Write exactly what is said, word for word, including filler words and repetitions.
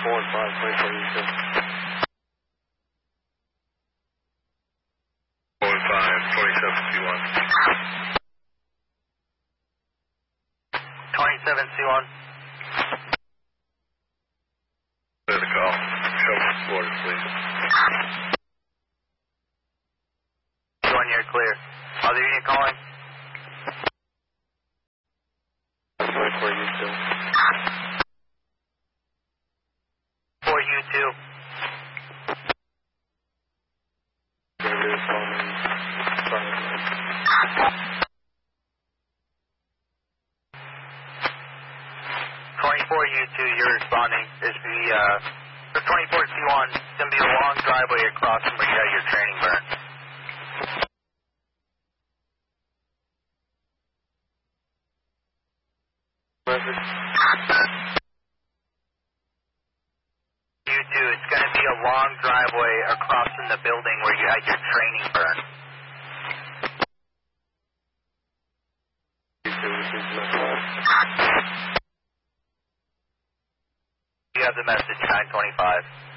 four and five, twenty-four U two. four and five, twenty-seven C one. twenty-seven C one. Clear the call. Show orders, please. C one, you're clear. Other unit calling? twenty-four U two. four U two. twenty-four U two, you're responding. There's the, uh, for twenty-four C one, it's going to be a long driveway across from where you had your training burn. U two, it's going to be a long driveway across from the building where you had your training burn. You have the message, nine twenty-five.